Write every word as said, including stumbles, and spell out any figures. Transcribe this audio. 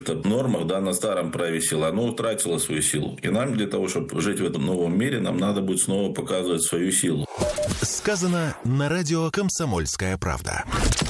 Эта норма, да, на старом праве силы, она утратила свою силу. И нам для того, чтобы жить в этом новом мире, нам надо будет снова показывать свою силу. Сказано на радио «Комсомольская правда».